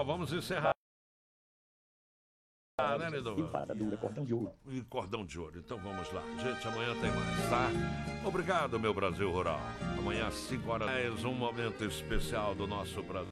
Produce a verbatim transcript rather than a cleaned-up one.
Rural, vamos encerrar. Ah, né, Nidova? Parada dura, cordão de ouro. E cordão de ouro. Então vamos lá. Gente, amanhã tem mais, tá? Obrigado, meu Brasil Rural. Amanhã às cinco horas, mais um momento especial do nosso Brasil.